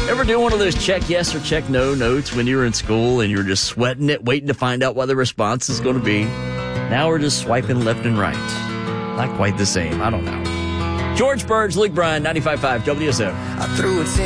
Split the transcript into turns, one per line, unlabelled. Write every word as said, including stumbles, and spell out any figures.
Ever do one of those check yes or check no notes when you were in school and you were just sweating it, waiting to find out what the response is going to be? Now we're just swiping left and right. Not quite the same. I don't know. George Burge, Luke Bryan, ninety-five point five W S O.
I threw it